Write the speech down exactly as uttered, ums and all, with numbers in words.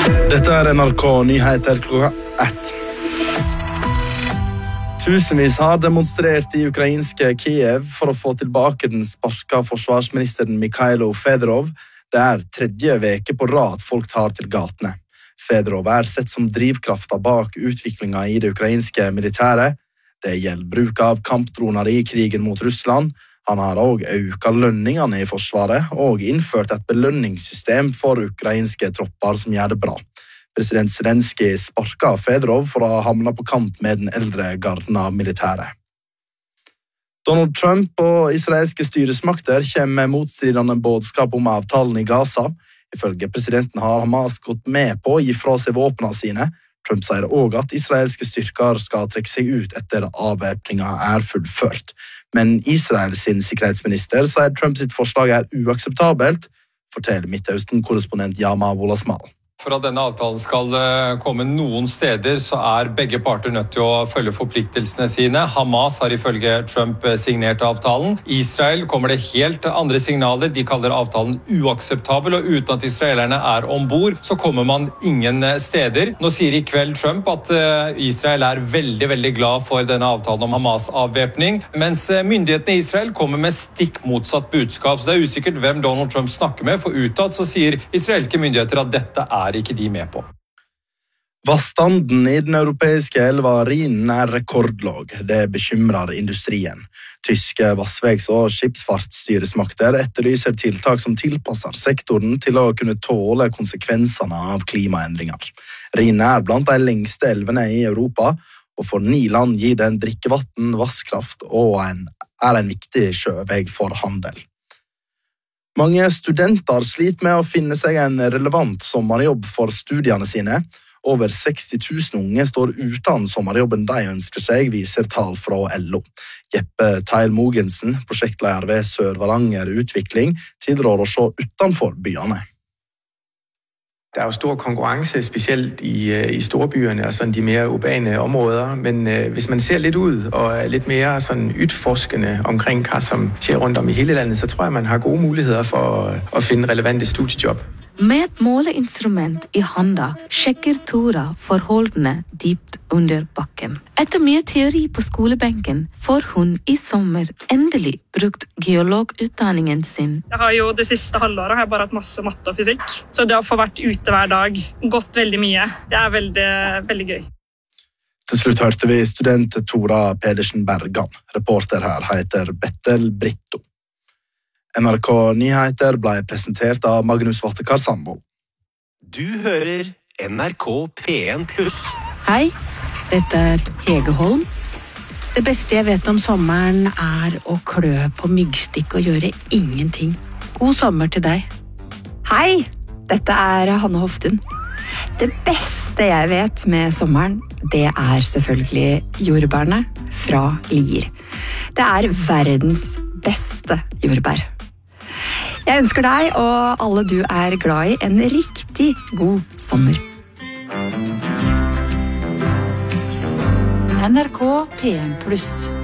Dette er N R K Nyheter klokka ett. Tusenvis har demonstrert i ukrainske Kiev for å få tilbake den sparka forsvarsministeren Mikhailo Fedorov. Det er tredje veke på rad folk tar til gatene. Fedorov er sett som drivkrafta bak utviklinga i det ukrainske militæret. Det gjelder bruk av kampdroner i krigen mot Russland. Han har også økt lønningene i forsvaret og innført et belønningssystem for ukrainske tropper som gjør det bra. President Zelensky sparket Fedorov for å ha havnet på kant med den eldre garden av militæret. Donald Trump og israelske styresmakter kommer med motstridende budskap om avtalen i Gaza. Ifølge presidenten har Hamas gått med på å gi fra seg våpnene sine. Trump sier også at israelske styrker skal trekke seg ut etter avvæpninga er fullført. Men Israels sikkerhetsminister sier Trump sitt forslag er uakseptabelt, forteller Midtøsten-korrespondent Yama Wolasmal. For at denne avtalen skal komme noen steder, så er begge parter nødt til å følge forpliktelsene sine. Hamas har ifølge Trump signert avtalen. Israel kommer det helt andre signaler. De kaller avtalen uakseptabel, og uten at israelerne er ombord, så kommer man ingen steder. Nå sier i kveld Trump at Israel er veldig, veldig glad for denne avtalen om Hamas-avvæpning, mens myndighetene i Israel kommer med stikk motsatt budskap. Så det er usikkert hvem Donald Trump snakker med, for utad så sier israelske myndigheter at dette er ikke de med på. Vannstanden i den europeiske elva Rhinen er rekordlåg. Det bekymrer industrien. Tyske vassvegs- og skipsfartsstyresmakter etterlyser tiltak som tilpasser sektoren til å kunne tåle konsekvensene av klimaendringer. Rhinen er blant de lengste elvene i Europa, og for ni land gir den drikkevann, vasskraft og en, er en viktig sjøvei for handel. Mange studenter sliter med å finne seg en relevant sommerjobb for studiene sine. Over seksti tusen unge står uten sommerjobben de ønsker seg, viser tall fra L O. Jeppe Teil Mogensen, prosjektleder ved Sør-Varanger Utvikling, tilrår å se utenfor byene. Der er jo stor konkurrence, specielt i, i storbyerne og sådan de mere urbane områder, men øh, hvis man ser lidt ud og er lidt mere sådan ytforskende omkring hva som skjer rundt om i hele landet, så tror jeg, man har gode muligheder for å, å finne relevante studiejobb. Med et måleinstrument i handa sjekker Tora forholdene dypt under bakken. Etter mye teori på skolebenken får hun i sommer endelig brukt geologutdanningen sin. Jeg har jo det siste halvåret har jeg bare hatt masse matte og fysikk, så det å få vært ute hver dag, gått veldig mye, det er veldig, veldig gøy. Til slutt hørte vi student Tora Pedersen Bergan. Reporter her heter Bettel Britto. N R K Nyheter ble presentert av Magnus Vattekar Sandvold. Du hører N R K P en pluss. Hei, dette er Hege Holm. Det beste jeg vet om sommeren er å klø på myggstikk og gjøre ingenting. God sommer til deg. Hei, dette er Hanne Hoftun. Det beste jeg vet med sommeren, det er selvfølgelig jordbærene fra Lier. Det er verdens beste jordbær. Jeg ønsker deg og alle du er glad i en riktig god sommer. N R K P en pluss.